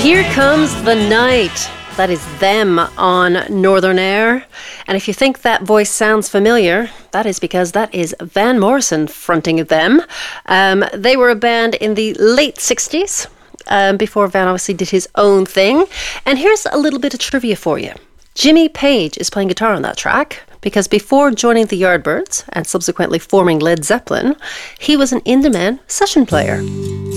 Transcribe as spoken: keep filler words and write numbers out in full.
Here Comes the Night. That is Them on Northern Air. And if you think that voice sounds familiar, that is because that is Van Morrison fronting Them. Um, they were a band in the late sixties, um, before Van obviously did his own thing. And here's a little bit of trivia for you. Jimmy Page is playing guitar on that track because before joining the Yardbirds and subsequently forming Led Zeppelin, he was an in-demand session player.